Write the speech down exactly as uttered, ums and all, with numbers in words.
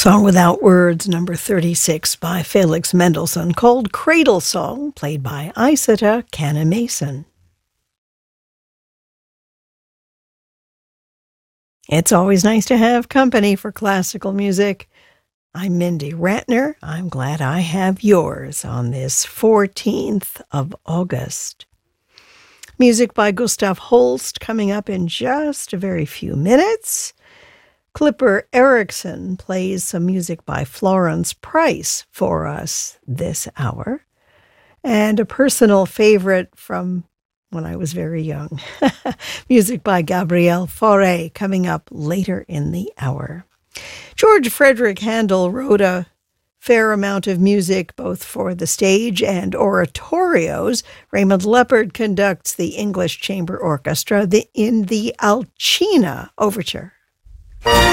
Song Without Words, number thirty-six by Felix Mendelssohn, called Cradle Song, played by Isata Canna-Mason. It's always nice to have company for classical music. I'm Mindy Ratner. I'm glad I have yours on this fourteenth of August. Music by Gustav Holst coming up in just a very few minutes. Clipper Erickson plays some music by Florence Price for us this hour. And a personal favorite from when I was very young. Music by Gabriel Fauré coming up later in the hour. George Frederick Handel wrote a fair amount of music both for the stage and oratorios. Raymond Leppard conducts the English Chamber Orchestra in the Alcina Overture.